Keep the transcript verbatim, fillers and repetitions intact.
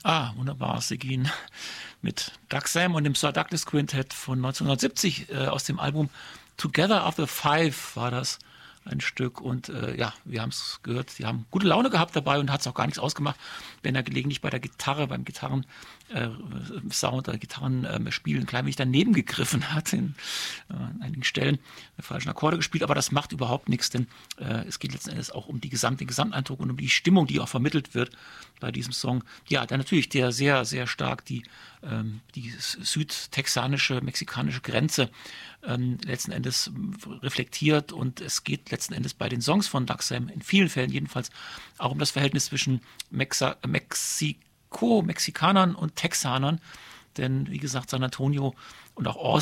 Ah, wunderbar, Seguin mit Doug Sam und dem Sir Douglas Quintett von neunzehnhundertsiebzig äh, aus dem Album Together After Five war das ein Stück. Und äh, ja, wir haben es gehört, die haben gute Laune gehabt dabei und hat es auch gar nichts ausgemacht, wenn er gelegentlich bei der Gitarre, beim Gitarren äh, Sound oder Gitarrenspiel ein klein wenig daneben gegriffen hat, in, äh, an einigen Stellen falschen Akkorde gespielt, aber das macht überhaupt nichts, denn äh, es geht letzten Endes auch um die Gesamt, den Gesamteindruck und um die Stimmung, die auch vermittelt wird bei diesem Song. Ja, dann natürlich, der sehr, sehr stark die, ähm, die südtexanische, mexikanische Grenze ähm, letzten Endes reflektiert, und es geht letzten Endes bei den Songs von Doug Sam in vielen Fällen jedenfalls auch um das Verhältnis zwischen Mexa Mexiko, Mexikanern und Texanern, denn wie gesagt, San Antonio und auch